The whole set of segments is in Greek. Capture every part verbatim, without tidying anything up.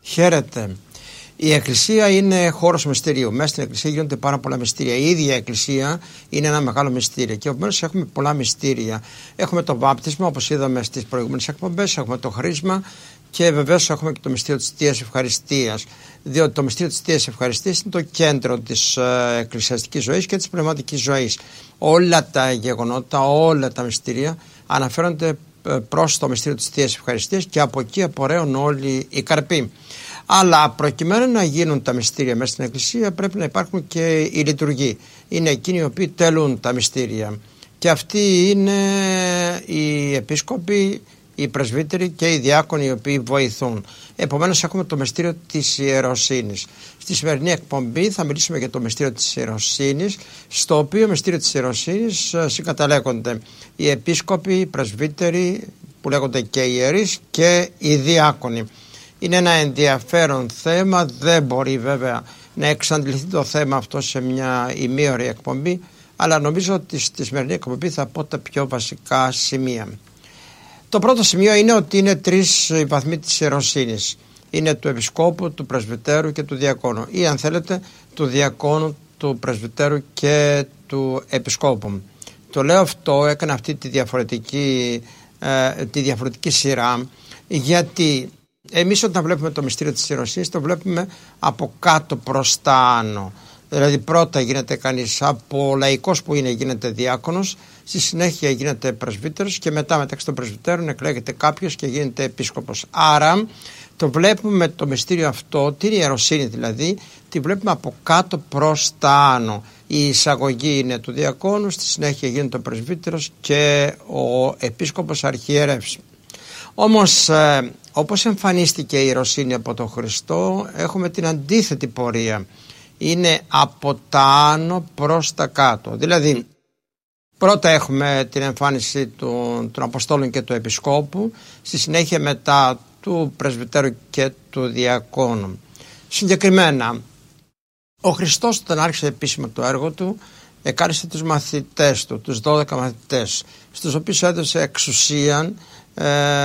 Χαίρετε. Η Εκκλησία είναι χώρος μυστηρίου. Μέσα στην Εκκλησία γίνονται πάρα πολλά μυστήρια. Η ίδια Εκκλησία είναι ένα μεγάλο μυστήριο. Και επομένως έχουμε πολλά μυστήρια. Έχουμε το βάπτισμα, όπως είδαμε στις προηγούμενες εκπομπές. Έχουμε το χρήσμα. Και βεβαίως έχουμε και το μυστήριο της Θείας Ευχαριστίας. Διότι το μυστήριο της Θείας Ευχαριστίας είναι το κέντρο της ε, εκκλησιαστικής ζωής και της πνευματικής ζωής. Όλα τα γεγονότα, όλα τα μυστήρια αναφέρονται προς το μυστήριο της Θείας Ευχαριστίας και από εκεί απορρέουν όλοι οι καρποί. Αλλά προκειμένου να γίνουν τα μυστήρια μέσα στην Εκκλησία πρέπει να υπάρχουν και οι λειτουργοί. Είναι εκείνοι οι οποίοι τελούν τα μυστήρια. Και αυτοί είναι οι επίσκοποι, οι πρεσβύτεροι και οι διάκονοι οι οποίοι βοηθούν. Επομένως έχουμε το μυστήριο της ιεροσύνης. Στη σημερινή εκπομπή θα μιλήσουμε για το μυστήριο της ιεροσύνης, στο οποίο μυστήριο της ιεροσύνης συγκαταλέγονται οι επίσκοποι, οι πρεσβύτεροι που λέγονται και οι ιερείς και οι διάκονοι. Είναι ένα ενδιαφέρον θέμα, δεν μπορεί βέβαια να εξαντληθεί το θέμα αυτό σε μια ημίωρη εκπομπή, αλλά νομίζω ότι στη σημερινή εκπομπή θα πω τα πιο βασικά σημεία. Το πρώτο σημείο είναι ότι είναι τρεις οι βαθμοί της ιεροσύνης. Είναι του επισκόπου, του πρεσβυτέρου και του διακόνου, ή αν θέλετε του διακόνου, του πρεσβυτέρου και του επισκόπου. Το λέω αυτό, έκανα αυτή τη διαφορετική, ε, τη διαφορετική σειρά, γιατί εμείς όταν βλέπουμε το μυστήριο της ιεροσύνης το βλέπουμε από κάτω προς τα άνω. Δηλαδή πρώτα γίνεται κανείς από λαϊκός που είναι γίνεται διάκονος, στη συνέχεια γίνεται πρεσβύτερος και μετά μεταξύ των πρεσβυτέρων εκλέγεται κάποιος και γίνεται επίσκοπος. Άρα το βλέπουμε το μυστήριο αυτό, την ιεροσύνη δηλαδή, τη βλέπουμε από κάτω προς τα άνω. Η εισαγωγή είναι του διακόνου, στη συνέχεια γίνεται ο πρεσβύτερος και ο επίσκοπος αρχιερεύς. Όμως ε, όπως εμφανίστηκε η ιεροσύνη από τον Χριστό έχουμε την αντίθετη πορεία. Είναι από τα άνω προς τα κάτω. Δηλαδή πρώτα έχουμε την εμφάνιση του, των Αποστόλων και του Επισκόπου, στη συνέχεια μετά του Πρεσβυτέρου και του Διακόνου. Συγκεκριμένα ο Χριστός όταν άρχισε επίσημα το έργο του εκάλεσε τους μαθητές του, τους δώδεκα μαθητές, στους οποίους έδωσε εξουσία ε,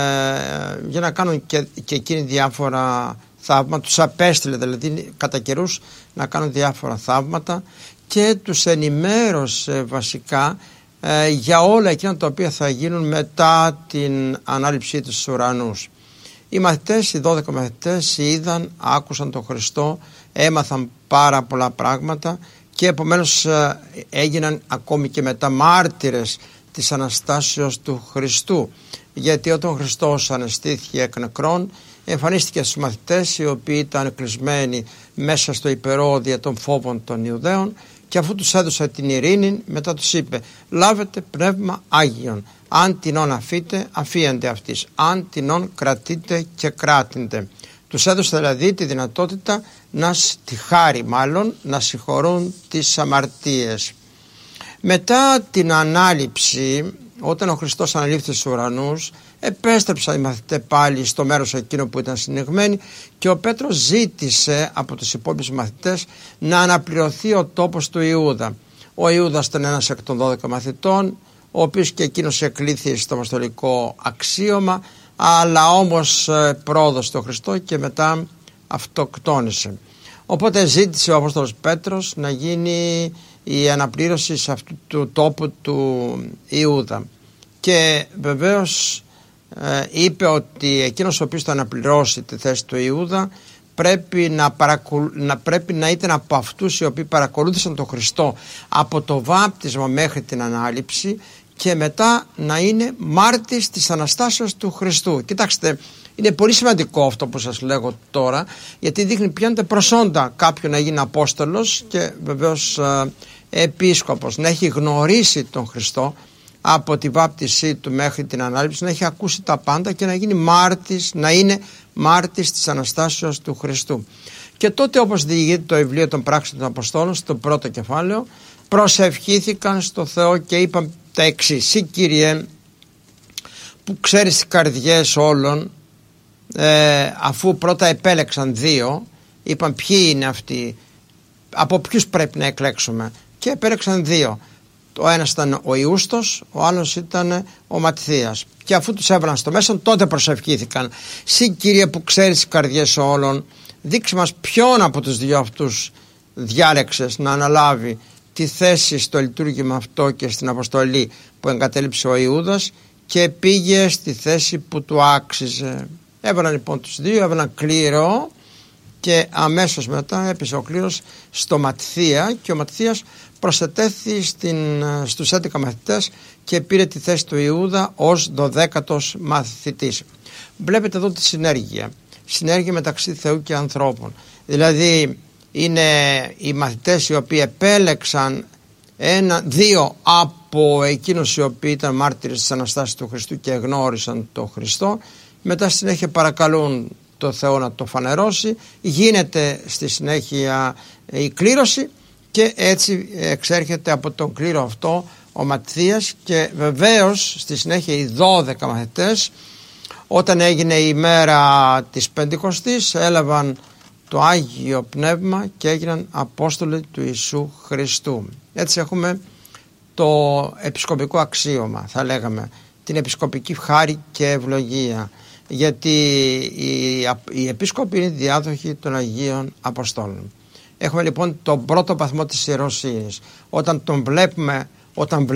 για να κάνουν και, και εκείνοι διάφορα θαύματα. Τους απέστειλε δηλαδή κατά καιρούς να κάνουν διάφορα θαύματα και τους ενημέρωσε βασικά ε, για όλα εκείνα τα οποία θα γίνουν μετά την ανάληψή τους στους ουρανούς. Οι μαθητές, οι δώδεκα μαθητές είδαν, άκουσαν τον Χριστό, έμαθαν πάρα πολλά πράγματα και επομένως ε, έγιναν ακόμη και μετά μάρτυρες της Αναστάσεως του Χριστού, γιατί όταν ο Χριστός αναστήθηκε εκ νεκρών εμφανίστηκε στους μαθητές οι οποίοι ήταν κλεισμένοι μέσα στο υπερόδια των φόβων των Ιουδαίων και αφού τους έδωσε την ειρήνη μετά τους είπε «Λάβετε πνεύμα Άγιον, αν τινόν αφείτε αφίεντε αυτής, αν τινόν κρατείτε και κράτηντε». Τους έδωσε δηλαδή τη δυνατότητα να τη χάρη μάλλον να συγχωρούν τις αμαρτίες. Μετά την ανάληψη, όταν ο Χριστός αναλήφθη στους ουρανούς, επέστρεψαν οι μαθητές πάλι στο μέρος εκείνο που ήταν συνηγμένοι και ο Πέτρος ζήτησε από τους υπόλοιπους μαθητές να αναπληρωθεί ο τόπος του Ιούδα. Ο Ιούδας ήταν ένας εκ των δώδεκα μαθητών, ο οποίος και εκείνος εκλήθη στο αποστολικό αξίωμα, αλλά όμως πρόδωσε τον Χριστό και μετά αυτοκτόνησε. Οπότε ζήτησε ο Απόστολος Πέτρος να γίνει η αναπλήρωση σε αυτού του τόπου του Ιούδα και βεβαίως ε, είπε ότι εκείνος ο οποίος θα αναπληρώσει τη θέση του Ιούδα πρέπει να, παρακολου... να, πρέπει να ήταν από αυτούς οι οποίοι παρακολούθησαν τον Χριστό από το βάπτισμα μέχρι την ανάληψη και μετά να είναι μάρτης της Αναστάσεως του Χριστού. Κοιτάξτε, είναι πολύ σημαντικό αυτό που σας λέγω τώρα, γιατί δείχνει ποια είναι τα προσόντα κάποιου να γίνει Απόστολος και βεβαίως ε, επίσκοπος, να έχει γνωρίσει τον Χριστό από τη βάπτισή του μέχρι την ανάληψη, να έχει ακούσει τα πάντα και να γίνει μάρτης, να είναι μάρτης της Αναστάσεως του Χριστού. Και τότε, όπως διηγείται το βιβλίο των πράξεων των Αποστόλων στο πρώτο κεφάλαιο, προσευχήθηκαν στο Θεό και είπαν τα εξής: «Συ Κύριε, που ξέρεις τις καρδιές όλων», ε, αφού πρώτα επέλεξαν δύο, είπαν ποιοι είναι αυτοί, από ποιους πρέπει να εκλέξουμε, και επέλεξαν δύο, Ο ένας ήταν ο Ιούστος, ο άλλος ήταν ο Ματθίας. Και αφού τους έβαλαν στο μέσον, τότε προσευχήθηκαν. Συ Κύριε που ξέρεις τις καρδιές όλων, δείξε μας ποιον από τους δυο αυτούς διάλεξες να αναλάβει τη θέση στο λειτουργήμα αυτό και στην αποστολή που εγκατέλειψε ο Ιούδας και πήγε στη θέση που του άξιζε. Έβαλαν λοιπόν τους δύο, έβαλαν κλήρο και αμέσως μετά έπεσε ο κλήρος στο Ματθία και ο Ματθίας προσετέθη στην, στους έντεκα μαθητές και πήρε τη θέση του Ιούδα ως δωδέκατος μαθητής. Βλέπετε εδώ τη συνέργεια, συνέργεια μεταξύ Θεού και ανθρώπων. Δηλαδή είναι οι μαθητές οι οποίοι επέλεξαν ένα, δύο από εκείνους οι οποίοι ήταν μάρτυρες της Αναστάσης του Χριστού και γνώρισαν τον Χριστό. Μετά στη συνέχεια παρακαλούν το Θεό να το φανερώσει, γίνεται στη συνέχεια η κλήρωση και έτσι εξέρχεται από τον κλήρο αυτό ο Ματθίας και βεβαίως στη συνέχεια οι δώδεκα μαθητές, όταν έγινε η μέρα της Πεντηκοστής, έλαβαν το Άγιο Πνεύμα και έγιναν Απόστολοι του Ιησού Χριστού. Έτσι έχουμε το επισκοπικό αξίωμα, θα λέγαμε, την επισκοπική χάρη και ευλογία, γιατί οι, οι επίσκοποι είναι διάδοχοι των Αγίων Αποστόλων. Έχουμε λοιπόν τον πρώτο βαθμό της ιεροσύνης. Όταν τον βλέπουμε, όταν